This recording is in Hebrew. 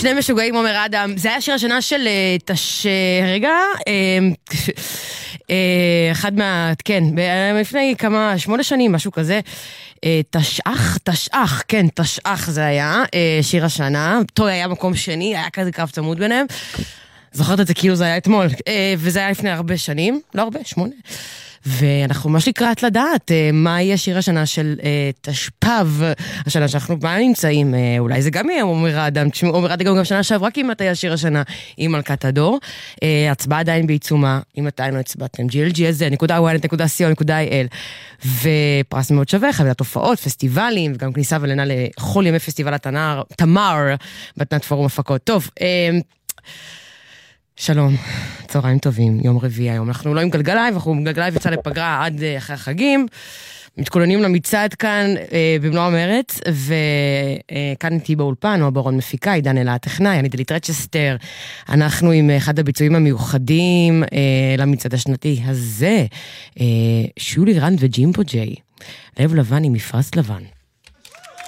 שני משוגעים אומר אדם, זה היה שיר השנה של רגע, אחד כן, לפני 8 שנים, משהו כזה, תשעך זה היה, שיר השנה, טוי היה מקום שני, היה כזה קרב צמוד ביניהם, זוכרת את זה כאילו זה היה אתמול, וזה היה לפני הרבה שנים, לא הרבה, 8, ואנחנו ממש לקראת לדעת מה יהיה שיר השנה של תשפ"ב, השנה שאנחנו מה נמצאים, אולי זה גם יהיה עומר אדם, עומר אדם גם שנה שעברה כמעט היה שיר השנה עם מלכת הדור, הצבעה עדיין בעיצומה, אם עדיין לא הצבעתם, glgz.co.il, ופרס מאוד שווה, חבילת הופעות, פסטיבלים, וגם כניסה ולינה לכל ימי פסטיבל תמר, בתנת פורום הפקות. טוב, שלום, צהריים טובים, יום רביעי היום. אנחנו לא עם גלגלייב, אנחנו עם גלגלייב יצא לפגרה עד אחרי החגים, מתכוננים למצעד כאן במלוא המרץ, וכאן איתי באולפן, או ברון מפיקה, עידן אלה הטכנאי, אני דלית רצ'סטר, אנחנו עם אחד הביצועים המיוחדים למצעד השנתי הזה, שולי רנד וג'ימבו ג'יי, לב לבן עם מפרס לבן.